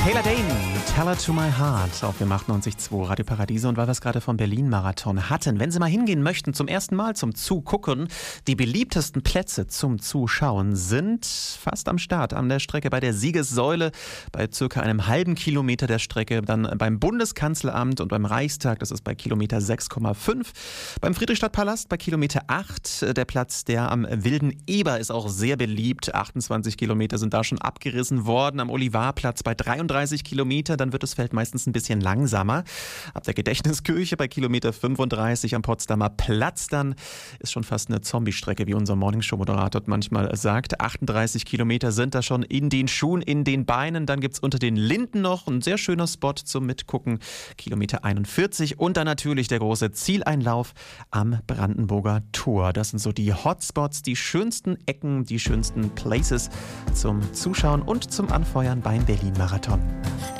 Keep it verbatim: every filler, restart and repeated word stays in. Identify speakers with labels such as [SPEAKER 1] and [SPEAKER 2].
[SPEAKER 1] Taylor Dane, Tell Her to My Heart auf dem achtundneunzig Komma zwei Radio Paradiso. Und weil wir es gerade vom Berlin-Marathon hatten, wenn Sie mal hingehen möchten, zum ersten Mal zum Zugucken, die beliebtesten Plätze zum Zuschauen sind fast am Start, an der Strecke bei der Siegessäule, bei circa einem halben Kilometer der Strecke, dann beim Bundeskanzleramt und beim Reichstag, das ist bei Kilometer sechs Komma fünf, beim Friedrichstadtpalast bei Kilometer acht, der Platz der am Wilden Eber ist auch sehr beliebt, achtundzwanzig Kilometer sind da schon abgerissen worden, am Olivarplatz bei dreiunddreißig Kilometer, dann wird das Feld meistens ein bisschen langsamer. Ab der Gedächtniskirche bei Kilometer fünfunddreißig am Potsdamer Platz dann ist schon fast eine Zombie-Strecke, wie unser Morningshow-Moderator manchmal sagt. achtunddreißig Kilometer sind da schon in den Schuhen, in den Beinen. Dann gibt es unter den Linden noch ein sehr schöner Spot zum Mitgucken. Kilometer einundvierzig und dann natürlich der große Zieleinlauf am Brandenburger Tor. Das sind so die Hotspots, die schönsten Ecken, die schönsten Places zum Zuschauen und zum Anfeuern beim Berlin-Marathon.